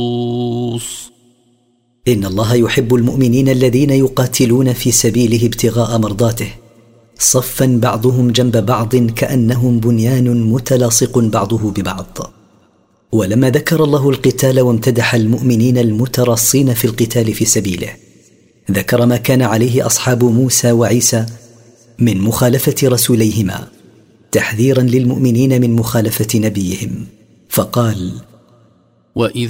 إن الله يحب المؤمنين الذين يقاتلون في سبيله ابتغاء مرضاته صفا بعضهم جنب بعض كأنهم بنيان متلاصق بعضه ببعض. ولما ذكر الله القتال وامتدح المؤمنين المتراصين في القتال في سبيله، ذكر ما كان عليه أصحاب موسى وعيسى من مخالفة رسوليهما تحذيرا للمؤمنين من مخالفة نبيهم، فقال: وإذ